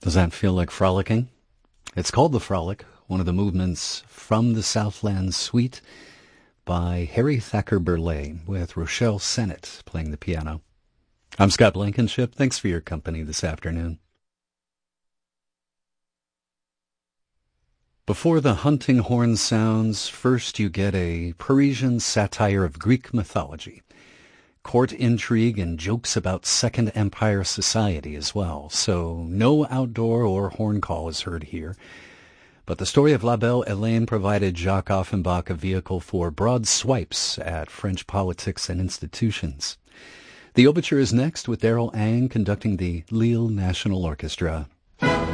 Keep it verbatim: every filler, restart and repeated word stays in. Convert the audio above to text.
Does that feel like frolicking? It's called The Frolic, one of the movements from the Southland Suite by Harry Thacker Burleigh, with Rochelle Sennett playing the piano. I'm Scott Blankenship. Thanks for your company this afternoon. Before the hunting horn sounds, first you get a Parisian satire of Greek mythology, court intrigue, and jokes about Second Empire society as well. So no outdoor or horn call is heard here. But the story of La Belle Hélène provided Jacques Offenbach a vehicle for broad swipes at French politics and institutions. The overture is next, with Daryl Ang conducting the Lille National Orchestra.